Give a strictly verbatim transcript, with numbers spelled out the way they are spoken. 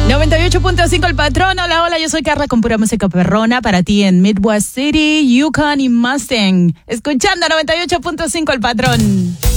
noventa y ocho punto cinco El Patrón. Hola, hola, yo soy Carla con pura música perrona para ti en Midwest City, Yukon y Mustang. Escuchando noventa y ocho punto cinco El Patrón.